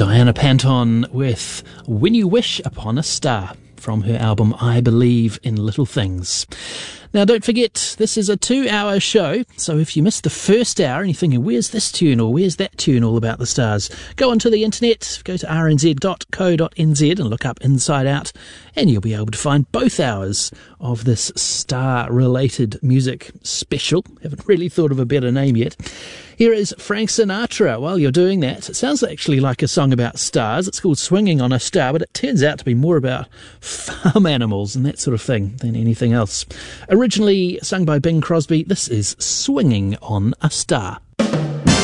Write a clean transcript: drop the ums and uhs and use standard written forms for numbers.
Diana Panton with When You Wish Upon a Star from her album I Believe in Little Things. Now, don't forget, this is a 2-hour show, so if you missed the first hour and you're thinking, where's this tune or where's that tune all about the stars, go onto the internet, go to rnz.co.nz and look up Inside Out, and you'll be able to find both hours of this star-related music special. Haven't really thought of a better name yet. Here is Frank Sinatra. While you're doing that, it sounds actually like a song about stars. It's called Swinging on a Star, but it turns out to be more about farm animals and that sort of thing than anything else. Originally sung by Bing Crosby, this is Swinging on a Star.